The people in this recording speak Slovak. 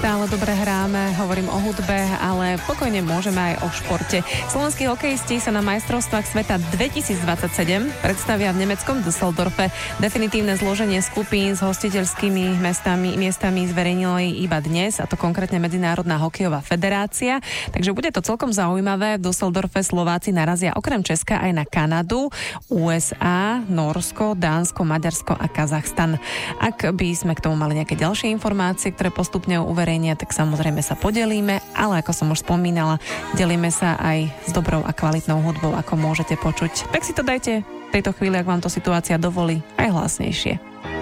stále dobre hráme, hovorím o hudbe, ale pokojne môžeme aj o športe. Slovenskí hokejisti sa na majstrovstvách sveta 2027 predstavia v nemeckom Düsseldorfe. Definitívne zloženie skupín s hostiteľskými miestami zverejnili iba dnes, a to konkrétne Medzinárodná hokejová federácia. Takže bude to celkom zaujímavé. V Düsseldorfe Slováci narazia okrem Česka aj na Kanadu, USA, Nórsko, Dánsko, Maďarsko a Kazachstan. Ak by sme k tomu mali nejaké ďalšie informácie, ktoré postupne uverejnia, tak samozrejme sa podelíme, ale ako som už spomínala, delíme sa aj s dobrou a kvalitnou hudbou, ako môžete počuť. Tak si to dajte v tejto chvíli, ak vám to situácia dovolí, aj hlasnejšie.